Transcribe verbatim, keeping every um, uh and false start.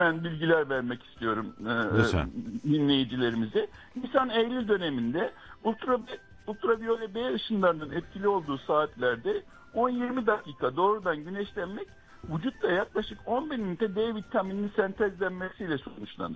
Ben bilgiler vermek istiyorum e, Lütfen. dinleyicilerimize. Nisan-Eylül döneminde ultra, ultraviyole B ışınlarının etkili olduğu saatlerde on yirmi dakika doğrudan güneşlenmek vücutta yaklaşık on bin ünite D vitamininin sentezlenmesiyle sonuçlanır.